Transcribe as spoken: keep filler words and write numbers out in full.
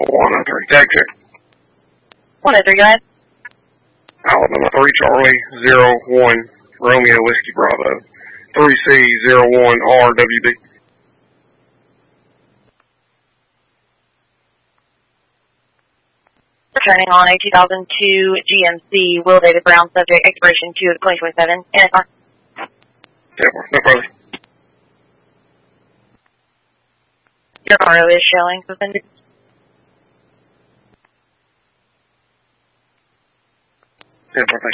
one oh three, tag check. one oh three, go ahead. Alabama three Charlie zero one Romeo Whiskey Bravo three C zero one R W B. Returning on a two thousand two G M C Will David Brown, subject expiration two of twenty twenty-seven. N S R. Yeah, no further. Your R O is showing suspended. Yeah, thank you.